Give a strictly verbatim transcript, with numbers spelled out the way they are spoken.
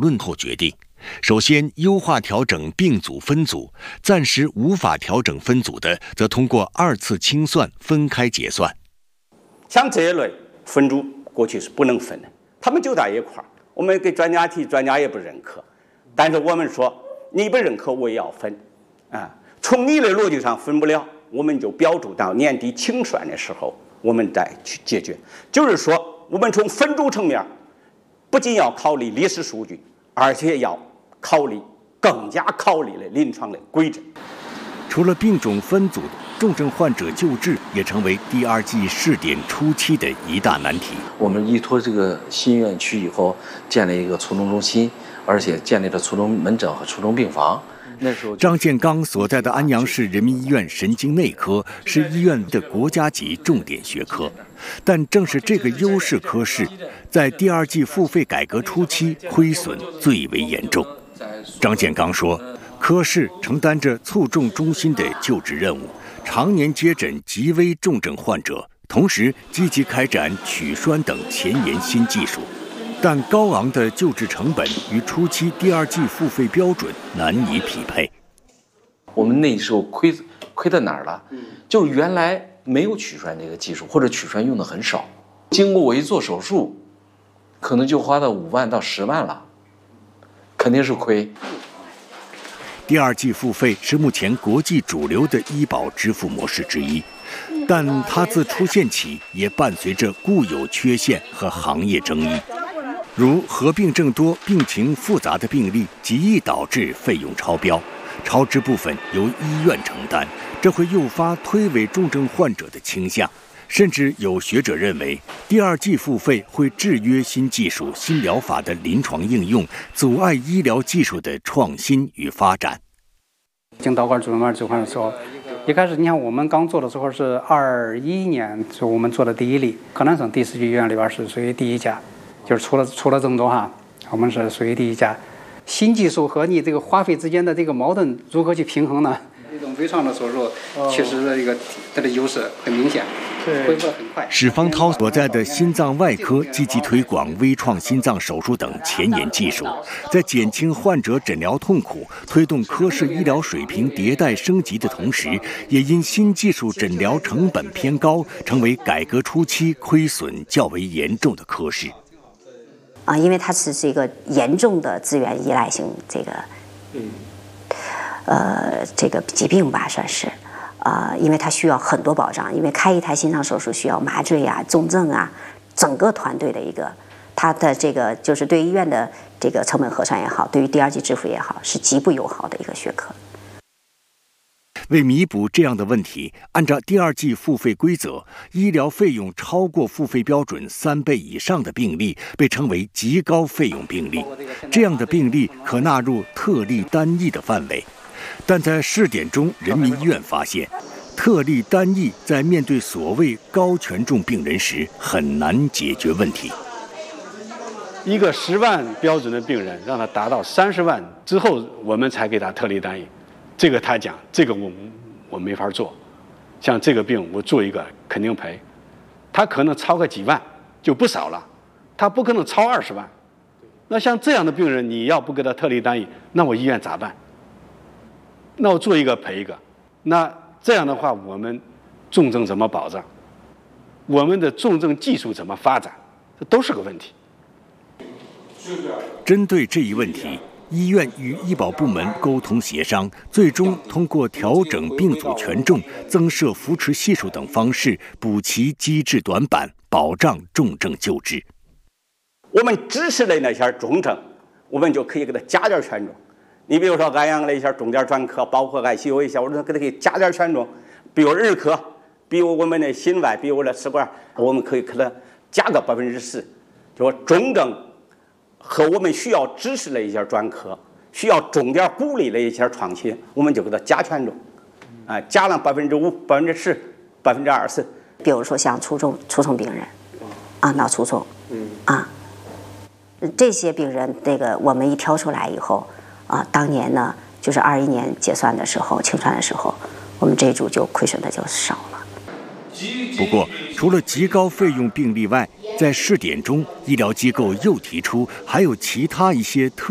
论后决定，首先优化调整病组分组，暂时无法调整分组的，则通过二次清算分开结算。 像这一类分组过去是不能分的，他们就在一块儿，我们给专家提，专家也不认可，但是我们说你不认可我也要分啊。从你的逻辑上分不了，我们就标注到年底清算的时候我们再去解决。就是说我们从分组层面不仅要考虑历史数据，而且要考虑更加考虑了临床的规则。 除了病种分组，重症患者救治也成为第二季试点初期的一大难题。 我们依托这个新院区以后，建立一个卒中中心，而且建立了卒中门诊和卒中病房。那时候， 张建刚所在的安阳市人民医院神经内科是医院的国家级重点学科，但正是这个优势科室，在第二季付费改革初期亏损最为严重。张建刚说，科室承担着卒中中心的救治任务，常年接诊极危重症患者，同时积极开展取栓等前沿新技术。但高昂的救治成本与初期第二季付费标准难以匹配。 我们那时候亏亏在哪儿了？就是原来没有取栓这个技术，或者取栓用的很少。经过我一做手术，可能就花到五万到十万了，肯定是亏。 第二季付费是目前国际主流的医保支付模式之一，但它自出现起也伴随着固有缺陷和行业争议。如合并症多、病情复杂的病例，极易导致费用超标，超支部分由医院承担，这会诱发推诿重症患者的倾向。甚至有学者认为，第二季付费会制约新技术、新疗法的临床应用，阻碍医疗技术的创新与发展。 进导管主动脉置换的时候，一开始你看我们刚做的时候是二一年，是我们做的第一例，河南省第四级医院里边是属于第一家，就是除了除了郑州哈，我们是属于第一家。新技术和你这个花费之间的这个矛盾如何去平衡呢？这种微创的手术确实的一个它的优势很明显。恢复得很快。 史方涛所在的心脏外科积极推广微创心脏手术等前沿技术，在减轻患者诊疗痛苦、推动科室医疗水平迭代升级的同时，也因新技术诊疗成本偏高，成为改革初期亏损较为严重的科室。 啊，因为它是是一个严重的资源依赖性这个，呃，这个疾病吧，算是。呃，因为它需要很多保障，因为开一台心脏手术需要麻醉啊、重症啊，整个团队的一个，它的这个就是对医院的这个成本核算也好，对于第二季支付也好，是极不友好的一个学科。 为弥补这样的问题，按照第二季付费规则，医疗费用超过付费标准三倍以上的病例被称为极高费用病例，这样的病例可纳入特例单议的范围。但在试点中，人民医院发现，特例单议在面对所谓高权重病人时很难解决问题。 一个十万标准的病人，让他达到三十万之后，我们才给他特例单议。这个他讲，这个我我没法做。像这个病，我做一个肯定赔。他可能超个几万就不少了，他不可能超二十万。那像这样的病人，你要不给他特例单议，那我医院咋办？那我做一个赔一个，那这样的话，我们重症怎么保障？我们的重症技术怎么发展？这都是个问题。 针对这一问题，医院与医保部门沟通协商，最终通过调整病组权重、增设扶持系数等方式，补齐机制短板，保障重症救治。 我们支持的那些重症，我们就可以给他加点权重。你比如说安阳的一些重点专科，包括 I C U 一些，我说给他给加点权重，比如儿科，比如我们的心外，比如我的食管，我们可以给他加个百分之十，就说重症和我们需要支持的一些专科，需要重点鼓励的一些创新，我们就给他加权重，啊，加了百分之五、百分之十、百分之二十。 比如说像卒中卒中病人，啊，脑卒中，啊，这些病人，这个我们一挑出来以后。啊，当年呢，就是二一年结算的时候、清算的时候，我们这一组就亏损的就少了。 不过，除了极高费用病例外，在试点中，医疗机构又提出还有其他一些特。